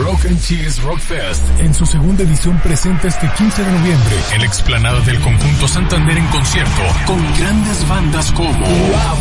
Rock and Cheese Rock Fest en su segunda edición presenta este 15 de noviembre en la explanada del Conjunto Santander en concierto con grandes bandas como